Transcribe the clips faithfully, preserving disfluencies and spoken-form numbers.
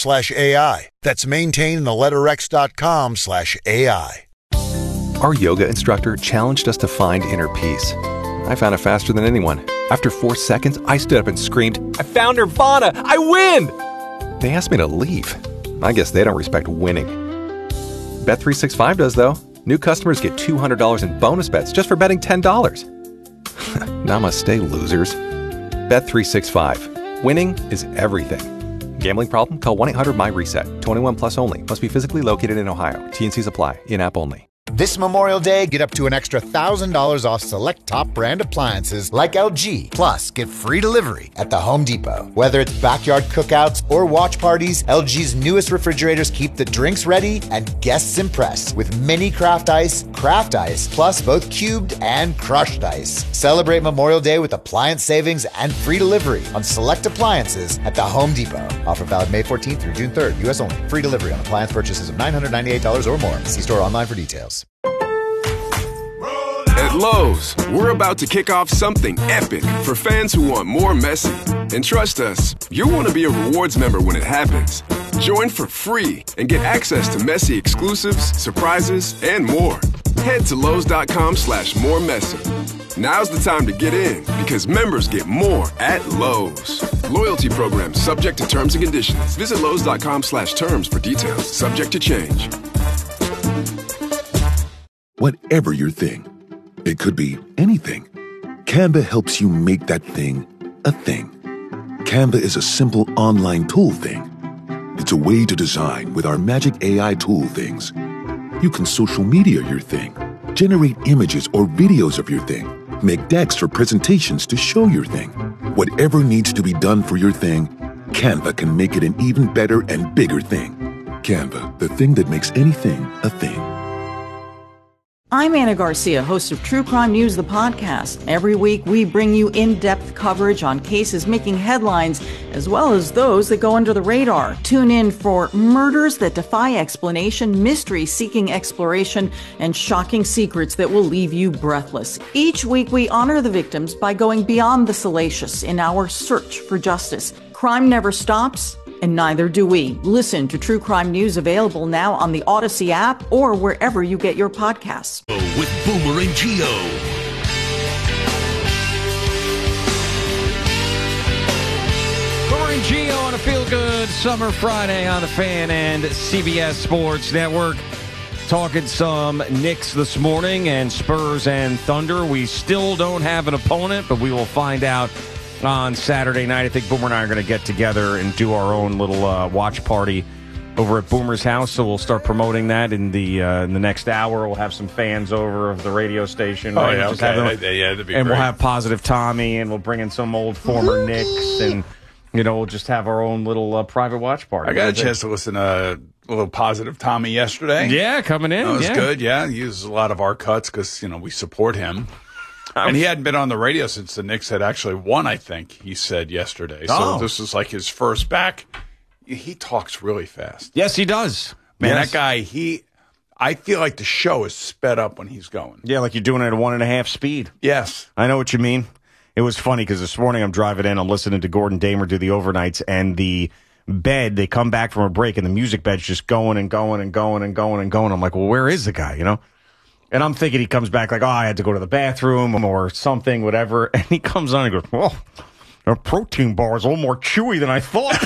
slash AI. That's maintain the letter X dot com slash AI. Our yoga instructor challenged us to find inner peace. I found it faster than anyone. After four seconds, I stood up and screamed, "I found Nirvana! I win!" They asked me to leave. I guess they don't respect winning. Bet three sixty-five does, though. New customers get two hundred dollars in bonus bets just for betting ten dollars. Namaste, losers. Bet three sixty-five. Winning is everything. Gambling problem? Call one eight hundred my reset. twenty-one plus only. Must be physically located in Ohio. T and Cs apply. In-app only. This Memorial Day, get up to an extra one thousand dollars off select top brand appliances like L G. Plus, get free delivery at the Home Depot. Whether it's backyard cookouts or watch parties, L G's newest refrigerators keep the drinks ready and guests impressed with mini craft ice, craft ice, plus both cubed and crushed ice. Celebrate Memorial Day with appliance savings and free delivery on select appliances at the Home Depot. Offer valid May fourteenth through June third. U S only. Free delivery on appliance purchases of nine hundred ninety-eight dollars or more. See store online for details. At Lowe's, we're about to kick off something epic for fans who want more Messi. And trust us, you'll want to be a rewards member when it happens. Join for free and get access to Messi exclusives, surprises, and more. Head to Lowe's.com slash more Messi. Now's the time to get in because members get more at Lowe's. Loyalty program subject to terms and conditions. Visit Lowe's.com slash terms for details. Subject to change. Whatever your thing, it could be anything. Canva helps you make that thing a thing. Canva is a simple online tool thing. It's a way to design with our magic A I tool things. You can social media your thing, generate images or videos of your thing, make decks or presentations to show your thing. Whatever needs to be done for your thing, Canva can make it an even better and bigger thing. Canva, the thing that makes anything a thing. I'm Anna Garcia, host of True Crime News, the podcast. Every week, we bring you in-depth coverage on cases making headlines, as well as those that go under the radar. Tune in for murders that defy explanation, mystery seeking exploration, and shocking secrets that will leave you breathless. Each week, we honor the victims by going beyond the salacious in our search for justice. Crime never stops, and neither do we. Listen to True Crime News, available now on the Odyssey app or wherever you get your podcasts. With Boomer and Gio. Boomer and Gio on a feel-good summer Friday on the Fan and C B S Sports Network. Talking some Knicks this morning and Spurs and Thunder. We still don't have an opponent, but we will find out on Saturday night. I think Boomer and I are going to get together and do our own little uh, watch party over at Boomer's house, so we'll start promoting that in the uh, in the next hour. We'll have some fans over of the radio station. Oh, right? yeah, Just okay. have them, yeah, that'd be and great. we'll have Positive Tommy, and we'll bring in some old former Knicks, and you know, we'll just have our own little uh, private watch party. I got a chance to listen to a little Positive Tommy yesterday. Yeah, coming in. That was yeah. good, yeah. He uses a lot of our cuts because, you know, we support him. And he hadn't been on the radio since the Knicks had actually won, I think, he said yesterday. So Oh. this was like his first back. He talks really fast. Yes, he does. Man, Yes. that guy, he, I feel like the show is sped up when he's going. Yeah, like you're doing it at one and a half speed. Yes. I know what you mean. It was funny because this morning I'm driving in, I'm listening to Gordon Damer do the overnights, and the bed, they come back from a break, and the music bed's just going and going and going and going and going. I'm like, well, where is the guy, you know? And I'm thinking he comes back like, oh, I had to go to the bathroom or something, whatever. And he comes on and goes, well, a protein bar is a little more chewy than I thought.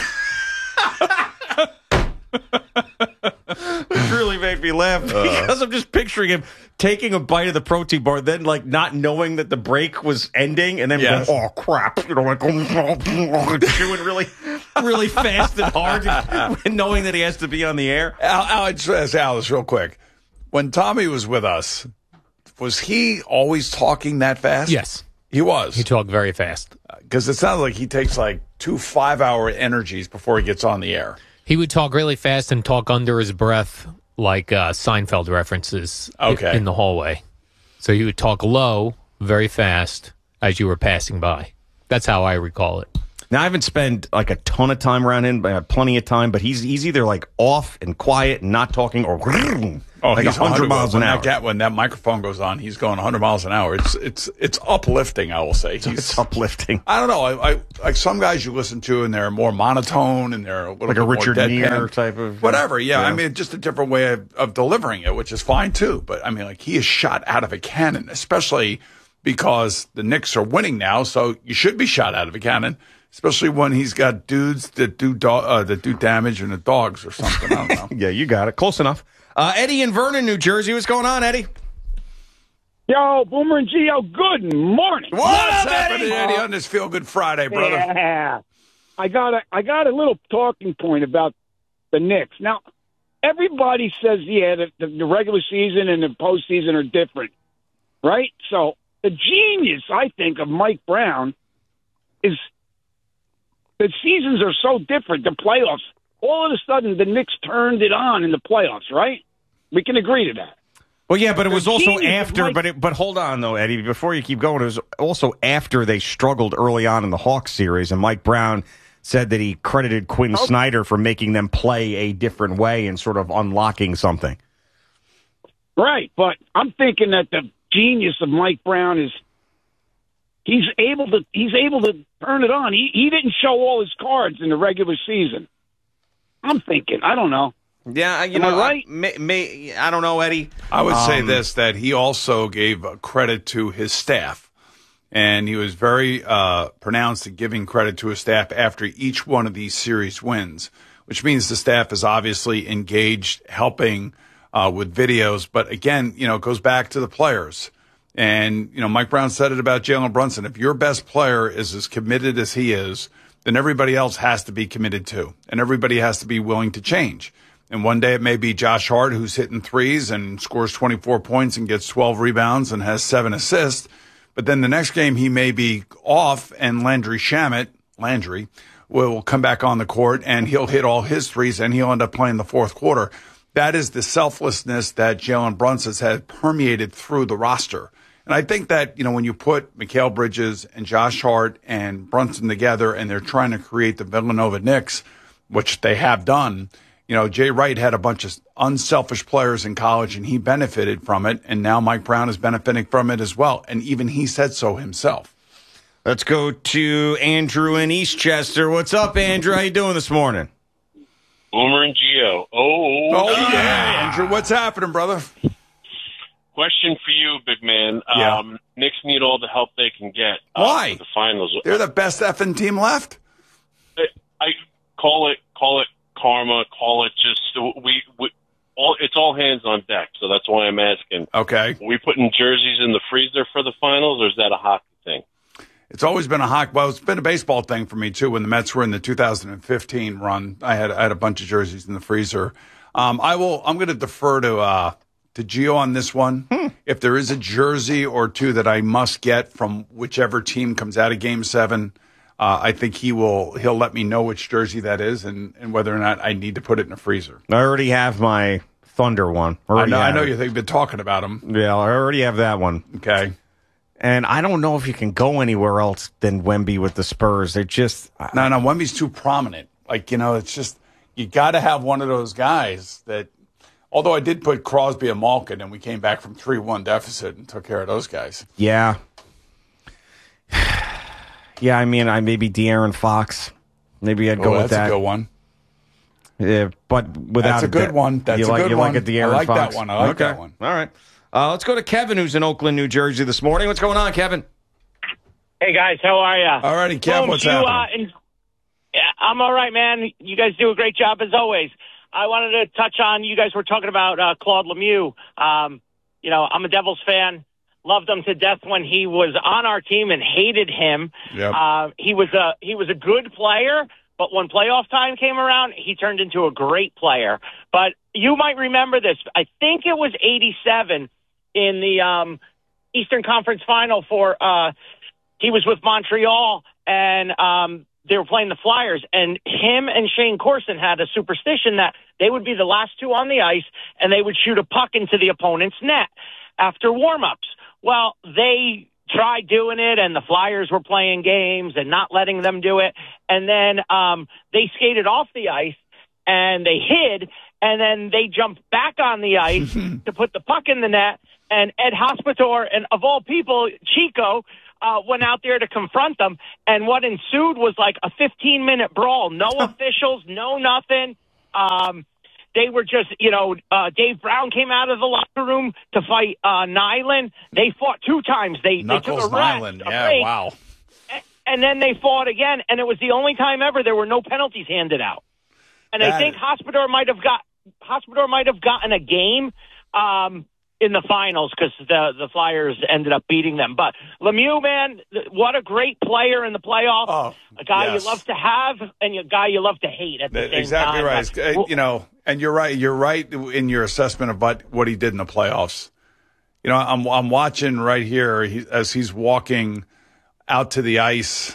Which really made me laugh because I'm just picturing him taking a bite of the protein bar, then like not knowing that the break was ending, and then Yes. going, oh crap, you know, like chewing really, really fast and hard, knowing that he has to be on the air. Al, Al, I just ask Alice real quick. When Tommy was with us, was he always talking that fast? Yes. He was. He talked very fast. Because it sounds like he takes like two five-hour energies before he gets on the air. He would talk really fast and talk under his breath like uh, Seinfeld references i- Okay. in the hallway. So he would talk low, very fast, as you were passing by. That's how I recall it. Now, I haven't spent like a ton of time around him, but I have plenty of time, but he's, he's either like off and quiet and not talking, or Oh, like he's one hundred miles an when hour. That, when that microphone goes on, he's going one hundred miles an hour. It's it's it's uplifting, I will say. He's, it's uplifting. I don't know. I, I like some guys you listen to, and they're more monotone, and they're a little like bit a Richard more Gere type of whatever. Yeah, yeah, I mean, just a different way of, of delivering it, which is fine too. But I mean, like he is shot out of a cannon, especially because the Knicks are winning now. So you should be shot out of a cannon. Especially when he's got dudes that do do- uh, that do damage in the dogs or something. I don't know. Yeah, you got it. Close enough. Uh, Eddie in Vernon, New Jersey. What's going on, Eddie? Yo, Boomer and Gio, good morning. What's, What's happening, Eddie, on this Feel Good Friday, brother? Yeah. I got a, I got a little talking point about the Knicks. Now, everybody says, yeah, the, the, the regular season and the postseason are different, right? So the genius, I think, of Mike Brown is the seasons are so different, the playoffs. All of a sudden, the Knicks turned it on in the playoffs, right? We can agree to that. Well, yeah, but it was The also genius of after. Mike- But it, but hold on, though, Eddie. Before you keep going, it was also after they struggled early on in the Hawks series, and Mike Brown said that he credited Quinn Okay. Snyder for making them play a different way and sort of unlocking something. Right, but I'm thinking that the genius of Mike Brown is he's able to he's able to turn it on. He he didn't show all his cards in the regular season. I'm thinking, I don't know. Yeah, you Am know, I right? May, may, I don't know, Eddie. I would say Um, this, that he also gave uh, credit to his staff. And he was very uh, pronounced at giving credit to his staff after each one of these series wins, which means the staff is obviously engaged, helping uh, with videos. But again, you know, it goes back to the players. And, you know, Mike Brown said it about Jalen Brunson. If your best player is as committed as he is, then everybody else has to be committed too. And everybody has to be willing to change. And one day it may be Josh Hart who's hitting threes and scores twenty-four points and gets twelve rebounds and has seven assists. But then the next game he may be off and Landry Shamet, Landry, will come back on the court and he'll hit all his threes and he'll end up playing the fourth quarter. That is the selflessness that Jalen Brunson has permeated through the roster. And I think that, you know, when you put Mikal Bridges and Josh Hart and Brunson together and they're trying to create the Villanova Knicks, which they have done, you know, Jay Wright had a bunch of unselfish players in college and he benefited from it. And now Mike Brown is benefiting from it as well. And even he said so himself. Let's go to Andrew in Eastchester. What's up, Andrew? How you doing this morning? Boomer and Gio. Oh, Oh, yeah. Andrew, what's happening, brother? Question for you, big man. Yeah. Um, Knicks need all the help they can get. Uh, Why? for the finals. They're the best effing team left. I, I call it, call it karma. Call it just we. we all, it's all hands on deck. So that's why I'm asking. Okay. Are we putting jerseys in the freezer for the finals, or is that a hockey thing? It's always been a hockey. Well, it's been a baseball thing for me too. When the Mets were in the two thousand fifteen run, I had I had a bunch of jerseys in the freezer. Um, I will. I'm going to defer to uh, to Gio on this one. Hmm. If there is a jersey or two that I must get from whichever team comes out of Game Seven, uh, I think he will. He'll let me know which jersey that is and, and whether or not I need to put it in a freezer. I already have my Thunder one. I Already know. I have know it. you've been talking about them. Yeah, I already have that one. Okay. And I don't know if you can go anywhere else than Wemby with the Spurs. They're just No, no, Wemby's too prominent. Like, you know, it's just, you got to have one of those guys that, although I did put Crosby and Malkin, and we came back from three one deficit and took care of those guys. yeah, yeah. I mean, I maybe De'Aaron Fox. Maybe I'd Oh, go with that's that. a good one. Yeah, but without That's a good doubt- one. That's you a like, good you one. like a De'Aaron I like that Fox? one. I like okay. that one. All right. Uh, let's go to Kevin, who's in Oakland, New Jersey this morning. What's going on, Kevin? Hey, guys. How are you? All righty, Kev, what's you, happening? Uh, and, yeah, I'm all right, man. You guys do a great job, as always. I wanted to touch on, you guys were talking about uh, Claude Lemieux. Um, you know, I'm a Devils fan. Loved him to death when he was on our team and hated him. Yep. Uh, he was a he was a good player, but when playoff time came around, he turned into a great player. But you might remember this. I think it was eighty-seven in the um, Eastern Conference Final for uh, he was with Montreal, and um, they were playing the Flyers, and him and Shane Corson had a superstition that they would be the last two on the ice, and they would shoot a puck into the opponent's net after warm-ups. Well, they tried doing it, and the Flyers were playing games and not letting them do it, and then um, they skated off the ice, and they hid, and then they jumped back on the ice to put the puck in the net, and Ed Hospitor, and of all people, Chico, uh, went out there to confront them, and what ensued was like a fifteen-minute brawl. No officials, no nothing. Um, they were just, you know, uh, Dave Brown came out of the locker room to fight uh, Nyland. They fought two times. They, they took a rest, Nyland. a Yeah, break, wow. and then they fought again, and it was the only time ever there were no penalties handed out. And That I think Hospitor might have got Hospitor might have gotten a game um, in the finals because the the Flyers ended up beating them. But Lemieux, man, what a great player in the playoffs! Oh, a guy yes. you love to have and a guy you love to hate at the same Exactly time. right. But, Uh, you know, and you're right. You're right in your assessment of what, what he did in the playoffs. You know, I'm I'm watching right here he, as he's walking out to the ice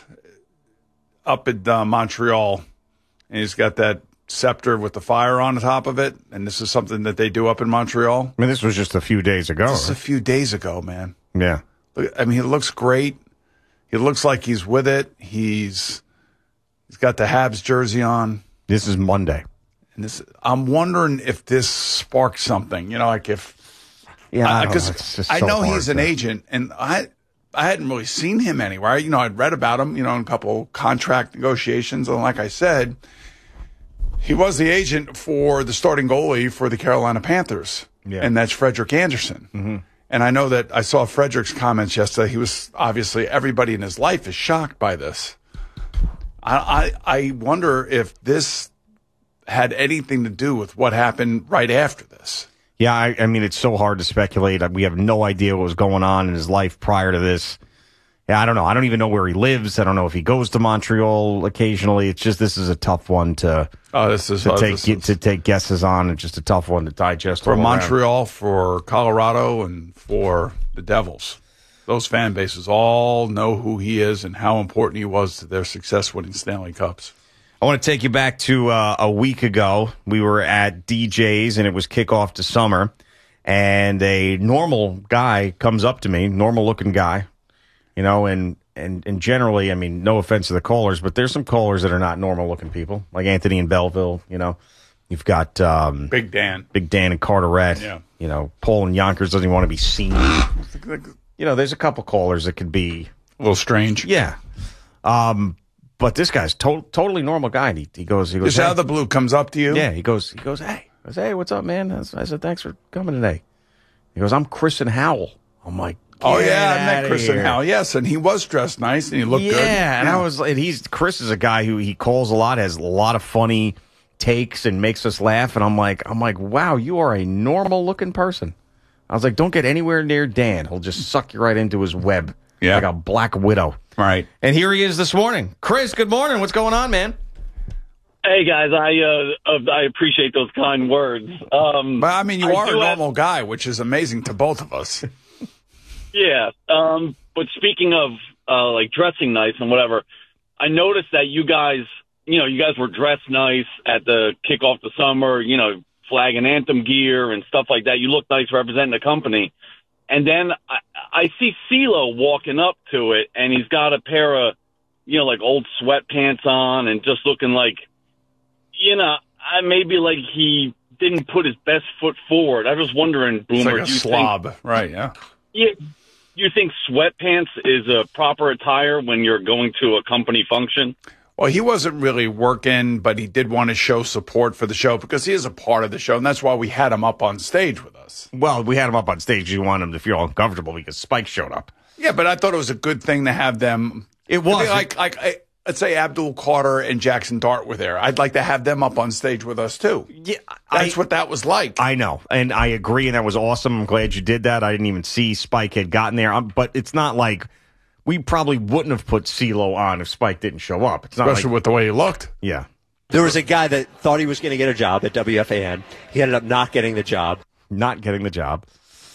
up at uh, Montreal, and he's got that scepter with the fire on the top of it, and this is something that they do up in Montreal. I mean, this was just a few days ago. This is right? a few days ago, man. Yeah. I mean, he looks great. He looks like he's with it. He's he's got the Habs jersey on. This is Monday. And this, I'm wondering if this sparks something. You know, like if Yeah, I don't because know. It's just I so know hard he's an to- agent, and I I hadn't really seen him anywhere. You know, I'd read about him. You know, in a couple contract negotiations, and like I said, he was the agent for the starting goalie for the Carolina Panthers, Yeah. and that's Frederick Anderson. Mm-hmm. And I know that I saw Frederick's comments yesterday. He was obviously everybody in his life is shocked by this. I I, I wonder if this had anything to do with what happened right after this. Yeah, I, I mean, it's so hard to speculate. We have no idea what was going on in his life prior to this. Yeah, I don't know. I don't even know where he lives. I don't know if he goes to Montreal occasionally. It's just this is a tough one to Oh, this is to uh, take this is- to take guesses on. It's just a tough one to digest for all around. Montreal, for Colorado, and for the Devils. Those fan bases all know who he is and how important he was to their success winning Stanley Cups. I want to take you back to uh, a week ago. We were at D J's, and it was kickoff to summer. And a normal guy comes up to me, normal-looking guy, you know, and, and, and generally, I mean, no offense to the callers, but there's some callers that are not normal-looking people, like Anthony in Belleville, you know. You've got um, Big Dan. Big Dan and Carteret. Yeah. You know, Paul and Yonkers doesn't want to be seen. You know, there's a couple callers that could be a little strange. Yeah. Um, but this guy's to- totally normal guy. And he, he goes, he goes, Just out of the blue comes up to you? Yeah. He goes, he goes, hey, I said, hey, what's up, man? I said, thanks for coming today. He goes, I'm Chris and Howell. I'm like, Oh, get yeah, I met outta Chris and here. Hal. Yes, and he was dressed nice and he looked yeah, good. and I was, and he's Chris is a guy who he calls a lot, has a lot of funny takes, and makes us laugh. And I'm like, I'm like, wow, you are a normal looking person. I was like, don't get anywhere near Dan. He'll just suck you right into his web, yeah, like a black widow. Right. And here he is this morning, Chris. Good morning. What's going on, man? Hey guys, I uh, uh, I appreciate those kind words. Um, But I mean, you I are a do have- normal guy, which is amazing to both of us. Yeah. Um, but speaking of uh, like dressing nice and whatever, I noticed that you guys, you know, you guys were dressed nice at the kickoff to summer, you know, flag and anthem gear and stuff like that. You look nice representing the company. And then I, I see CeeLo walking up to it, and he's got a pair of, you know, like old sweatpants on and just looking like, you know, I maybe like he didn't put his best foot forward. I was wondering, Boomer, It's like a do you slob. think, Right, yeah. yeah, you think sweatpants is a proper attire when you're going to a company function? Well, he wasn't really working, but he did want to show support for the show because he is a part of the show, and that's why we had him up on stage with us. Well, we had him up on stage. You want him to feel uncomfortable because Spike showed up. Yeah, but I thought it was a good thing to have them. It was. Like, like I, let's say Abdul Carter and Jackson Dart were there. I'd like to have them up on stage with us, too. Yeah, That's I- what that was like. I know, and I agree, and that was awesome. I'm glad you did that. I didn't even see Spike had gotten there, um, but it's not like we probably wouldn't have put CeeLo on if Spike didn't show up. It's not Especially like, with the way he looked. Yeah. There was a guy that thought he was going to get a job at W F A N. He ended up not getting the job. Not getting the job.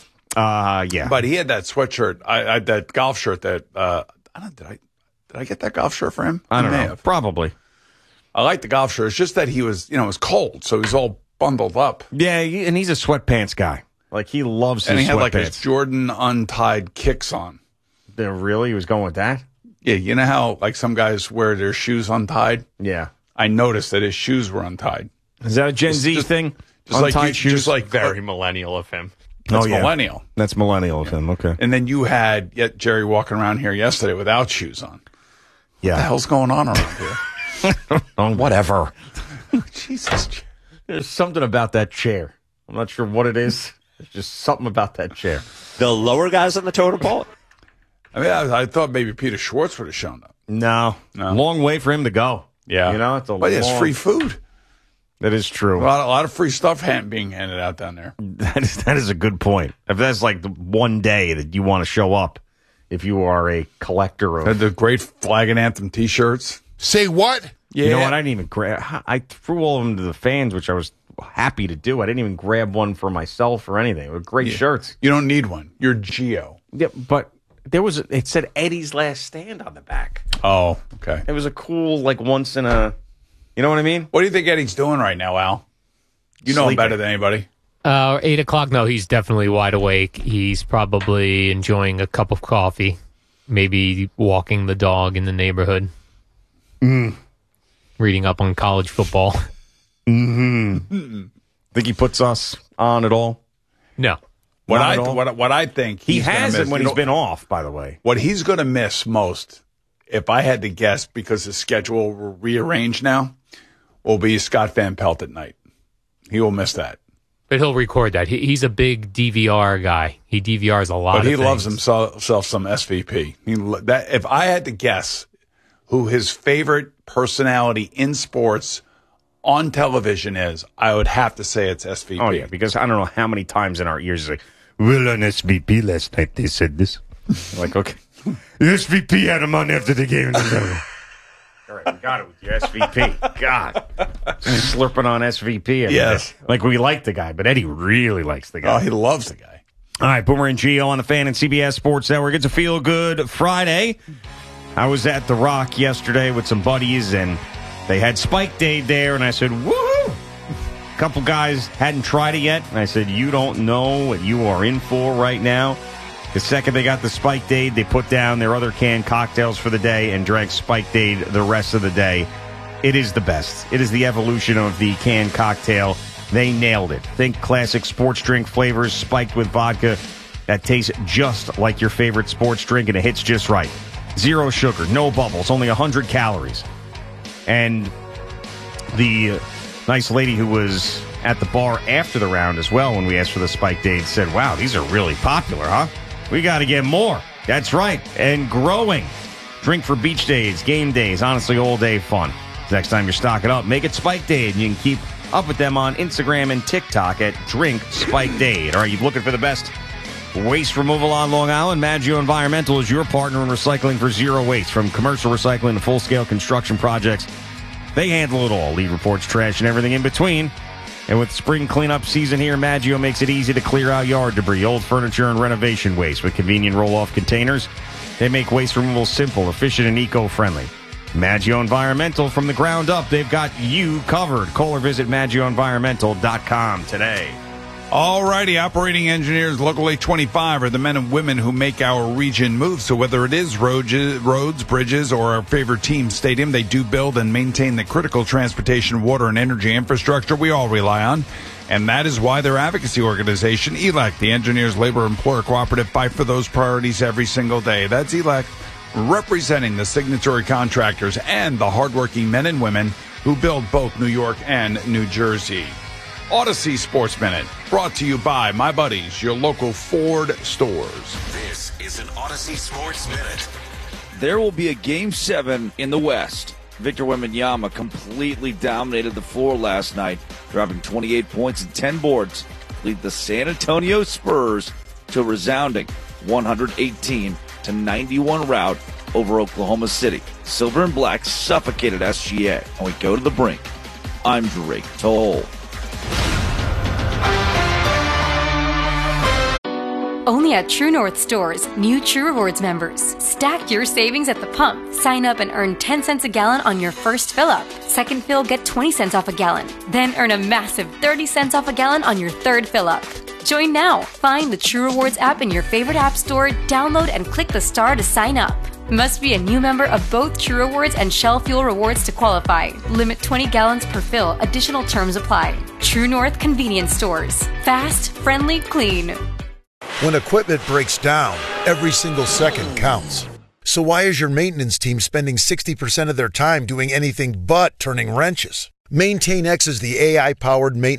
Uh, yeah. But he had that sweatshirt, I, I, that golf shirt that, uh, I don't, did I, did I get that golf shirt for him? I don't may know. have. Probably. I like the golf shirt. It's just that he was, you know, it was cold, so he's all bundled up. Yeah, he- and he's a sweatpants guy. Like, he loves his And he had sweatpants. like his Jordan untied kicks on. There, really? He was going with that? Yeah, you know how like some guys wear their shoes untied? Yeah. I noticed that his shoes were untied. Is that a Gen Z just, thing? Just like, you, shoes? just like Very millennial of him. That's oh, yeah. millennial. That's millennial of him. Okay. And then you had yet Jerry walking around here yesterday without shoes on. Yeah. What the hell's going on around here? oh, whatever. Jesus. There's something about that chair. I'm not sure what it is. There's just something about that chair. The lower guys on the totem pole? I mean, I, I thought maybe Peter Schwartz would have shown up. No. No. Long way for him to go. Yeah. You know, it's a But it's long- free food. That is true. A lot, a lot of free stuff hand, being handed out down there. That is, that is a good point. If that's like the one day that you want to show up, if you are a collector of... Had the great Flag and Anthem T-shirts. Say what? Yeah. You know what? I didn't even grab... I threw all of them to the fans, which I was happy to do. I didn't even grab one for myself or anything. They were great Yeah. shirts. You don't need one. You're Geo. Yeah, but there was... It said Eddie's Last Stand on the back. Oh, okay. It was a cool, like, once in a... You know what I mean? What do you think Eddie's doing right now, Al? You know him Sleeping. better than anybody. Uh, eight o'clock. No, he's definitely wide awake. He's probably enjoying a cup of coffee, maybe walking the dog in the neighborhood, Mm. reading up on college football. Mm-hmm. Think he puts us on at all? No. What Not I at all? what, what I think He he's gonna hasn't miss- when you he's know, been off, by the way. What he's going to miss most, if I had to guess, because his schedule will rearrange now, will be Scott Van Pelt at night. He will miss that. But he'll record that. He, he's a big D V R guy. He D V Rs a lot But of he things. loves himself, himself some S V P. He, lo- that if I had to guess who his favorite personality in sports on television is, I would have to say it's S V P. Oh, yeah, because I don't know how many times in our ears he's like, well, on S V P last night they said this. Like, okay. S V P had him on after the game. All right, we got it with your S V P. God. Slurping on S V P. every Yes. day. Like, we like the guy, but Eddie really likes the guy. Oh, he loves the guy. All right, Boomer and Gio on the Fan and C B S Sports Network. It's a feel-good Friday. I was at The Rock yesterday with some buddies, and they had Spike Day there, and I said, woohoo! A couple guys hadn't tried it yet, and I said, you don't know what you are in for right now. The second they got the Spike Dade, they put down their other canned cocktails for the day and drank Spike Dade the rest of the day. It is the best. It is the evolution of the canned cocktail. They nailed it. Think classic sports drink flavors spiked with vodka that tastes just like your favorite sports drink, and it hits just right. Zero sugar, no bubbles, only one hundred calories. And the nice lady who was at the bar after the round as well when we asked for the Spike Dade said, wow, these are really popular, huh? We got to get more. That's right. And growing. Drink for beach days, game days, honestly, all day fun. Next time you're stocking up, make it Spike Dade, and you can keep up with them on Instagram and TikTok at Drink Spike Dade. All right, you're looking for the best waste removal on Long Island? Maggio Environmental is your partner in recycling for zero waste. From commercial recycling to full-scale construction projects, they handle it all. Lead reports, trash, and everything in between. And with spring cleanup season here, Maggio makes it easy to clear out yard debris, old furniture, and renovation waste. With convenient roll-off containers, they make waste removal simple, efficient, and eco-friendly. Maggio Environmental, from the ground up, they've got you covered. Call or visit maggio environmental dot com today. All righty, operating engineers, Local eight twenty-five are the men and women who make our region move. So whether it is roads, roads, bridges, or our favorite team stadium, they do build and maintain the critical transportation, water, and energy infrastructure we all rely on. And that is why their advocacy organization, E L A C, the Engineers Labor Employer Cooperative, fight for those priorities every single day. That's E L A C, representing the signatory contractors and the hardworking men and women who build both New York and New Jersey. Odyssey Sports Minute, brought to you by my buddies, your local Ford stores. This is an Odyssey Sports Minute. There will be a Game seven in the West. Victor Wembanyama completely dominated the floor last night, dropping twenty-eight points and ten boards, lead the San Antonio Spurs to a resounding one eighteen to ninety-one rout over Oklahoma City. Silver and Black suffocated S G A, and we go to the brink. I'm Drake Toll. Only at True North stores, new True Rewards members. Stack your savings at the pump. Sign up and earn ten cents a gallon on your first fill-up. Second fill, get twenty cents off a gallon. Then earn a massive thirty cents off a gallon on your third fill-up. Join now. Find the True Rewards app in your favorite app store, download and click the star to sign up. Must be a new member of both True Rewards and Shell Fuel Rewards to qualify. Limit twenty gallons per fill. Additional terms apply. True North Convenience Stores. Fast, friendly, clean. When equipment breaks down, every single second counts. So why is your maintenance team spending sixty percent of their time doing anything but turning wrenches? MaintainX is the A I-powered maintenance